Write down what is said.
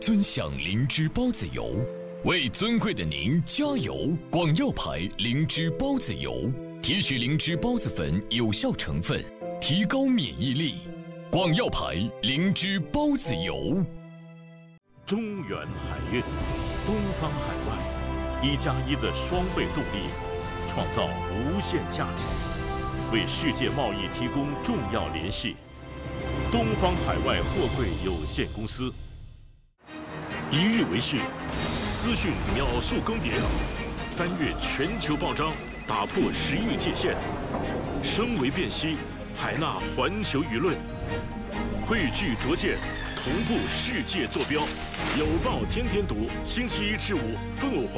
尊享灵芝孢子油，为尊贵的您加油！广药牌灵芝孢子油提取灵芝孢子粉有效成分，提高免疫力。广药牌灵芝孢子油。 中远海运、东方海外，1+1的双倍动力，创造无限价值，为世界贸易提供重要联系。东方海外货柜有限公司。一日为讯，资讯秒速更迭，翻越全球报章，打破时域界限，声为辨析，海纳环球舆论，汇聚拙见，同步世界坐标。有报天天读，星期1至5，凤凰。